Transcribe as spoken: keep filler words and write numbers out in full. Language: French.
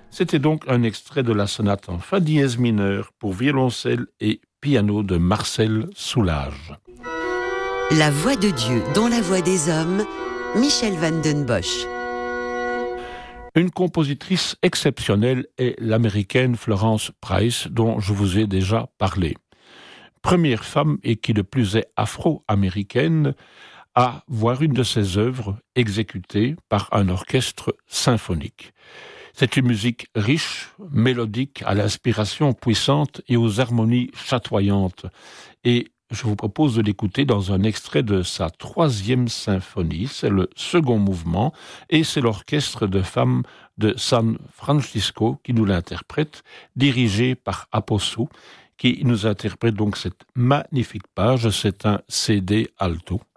C'était donc un extrait de la sonate en fa dièse mineur pour violoncelle et piano de Marcel Soulage. La voix de Dieu dans la voix des hommes, Michel van den Bosch. Une compositrice exceptionnelle est l'américaine Florence Price, dont je vous ai déjà parlé. Première femme, et qui de plus est afro-américaine, à voir une de ses œuvres exécutée par un orchestre symphonique. C'est une musique riche, mélodique, à l'inspiration puissante et aux harmonies chatoyantes. Et je vous propose de l'écouter dans un extrait de sa troisième symphonie. C'est le second mouvement et c'est l'orchestre de femmes de San Francisco qui nous l'interprète, dirigé par Aposu, qui nous interprète donc cette magnifique page. C'est un C D alto.